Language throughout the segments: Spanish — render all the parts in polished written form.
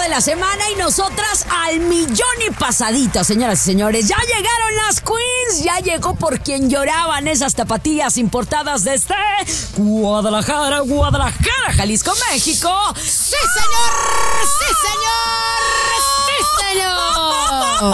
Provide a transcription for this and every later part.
la semana y nosotras al millón y pasadito, señoras y señores. Ya llegaron las queens, ya llegó por quien lloraban esas tapatías importadas desde Guadalajara, Jalisco, México. ¡Sí, señor! ¡Sí, señor! ¡Sí, señor!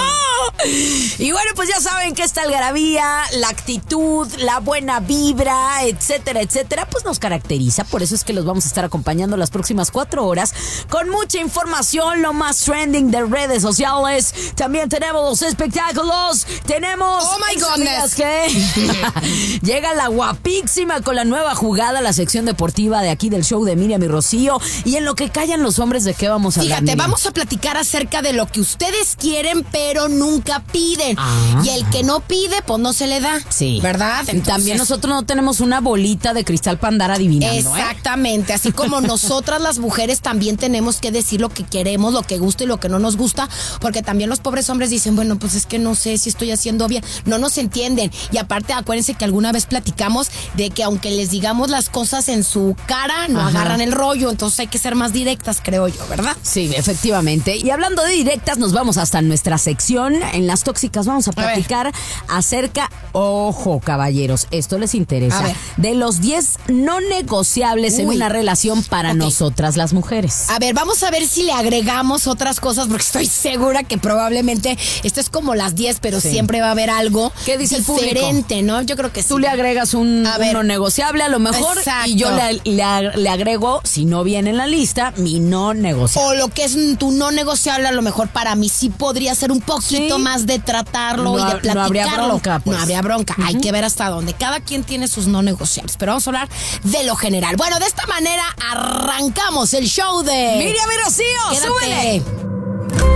Y bueno, pues ya saben que esta algarabía, la actitud, la buena vibra, etcétera, etcétera, pues nos caracteriza. Por eso es que los vamos a estar acompañando las próximas 4 horas con mucha información, lo más trending de redes sociales. También tenemos los espectáculos. Tenemos... ¡Oh, my goodness! ¿Qué? Llega la guapísima con la nueva jugada, la sección deportiva de aquí del show de Miriam y Rocío. Y en lo que callan los hombres, ¿de qué vamos a hablar? Fíjate, vamos a platicar acerca de lo que ustedes quieren, pero nunca piden. Y el que no pide, pues no se le da. Sí. ¿Verdad? Entonces, también nosotros no tenemos una bolita de cristal para andar adivinando. Exactamente. Así como nosotras las mujeres también tenemos que decir lo que queremos, lo que gusta y lo que no nos gusta, porque también los pobres hombres dicen, bueno, pues es que no sé si estoy haciendo bien. No nos entienden. Y aparte, acuérdense que alguna vez platicamos de que aunque les digamos las cosas en su cara, no agarran el rollo. Entonces hay que ser más directas, creo yo, ¿verdad? Sí, efectivamente. Y hablando de directas, nos vamos hasta nuestra sección. En las tóxicas vamos a platicar acerca, ojo, caballeros, esto les interesa, de los 10 no negociables en una relación para nosotras las mujeres. A ver, vamos a ver si le agregamos otras cosas, porque estoy segura que probablemente esto es como las 10, pero siempre va a haber algo ¿qué dice diferente, ¿no? Yo creo que sí. Tú le agregas un no negociable a lo mejor. Exacto. Y yo le agrego, si no viene en la lista, mi no negociable. O lo que es tu no negociable, a lo mejor para mí sí podría ser un poquito más de tratarlo y de platicarlo. No habría bronca, pues. No habría bronca. Hay que ver hasta dónde. Cada quien tiene sus no negociables. Pero vamos a hablar de lo general. Bueno, de esta manera arrancamos el show de Miriam y Rocío. Quédate. ¡Súbele!